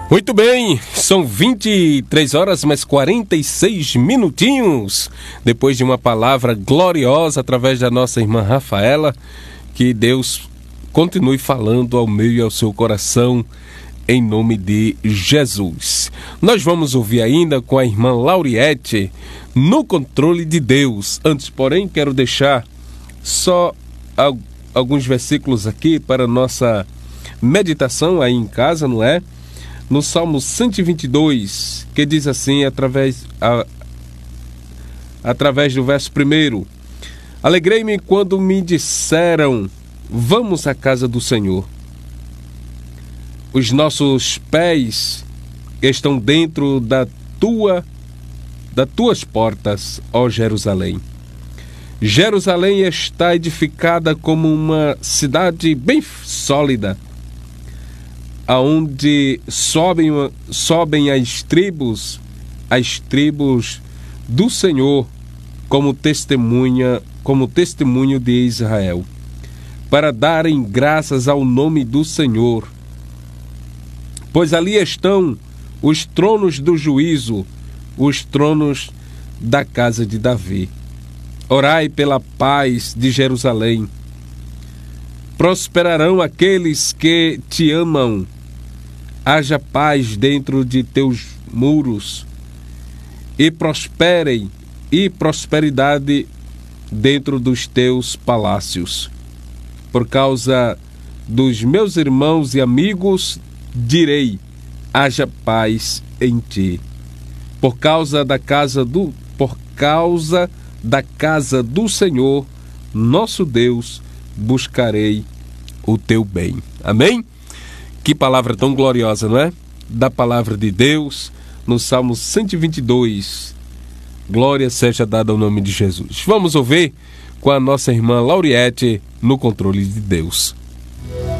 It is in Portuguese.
Muito bem, são 23 horas mais 46 minutinhos, depois de uma palavra gloriosa através da nossa irmã Rafaela, que Deus continue falando ao meio e ao seu coração, em nome de Jesus. Nós vamos ouvir ainda com a irmã Lauriette, no controle de Deus. Antes, porém, quero deixar só alguns versículos aqui para nossa meditação aí em casa, não é? No Salmo 122, que diz assim, através do verso 1: Alegrei-me quando me disseram, vamos à casa do Senhor. Os nossos pés estão dentro das tuas portas, ó Jerusalém. Jerusalém está edificada como uma cidade bem sólida, aonde sobem as tribos do Senhor como testemunho de Israel, para darem graças ao nome do Senhor. Pois ali estão os tronos do juízo, os tronos da casa de Davi. Orai pela paz de Jerusalém. Prosperarão aqueles que te amam. Haja paz dentro de teus muros, e prosperidade dentro dos teus palácios. Por causa dos meus irmãos e amigos, direi, haja paz em ti. Por causa da casa do Senhor, nosso Deus, buscarei o teu bem. Amém? Que palavra tão gloriosa, não é? Da palavra de Deus, no Salmo 122. Glória seja dada ao nome de Jesus. Vamos ouvir com a nossa irmã Lauriette, no controle de Deus.